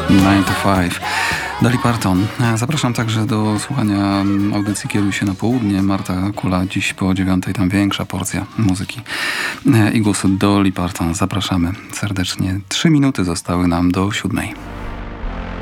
9 to 5. Dolly Parton. Zapraszam także do słuchania audycji Kieruj się na południe. Marta Kula dziś po 9. Tam większa porcja muzyki i głosu Dolly Parton. Zapraszamy serdecznie. 3 minuty zostały nam do 7.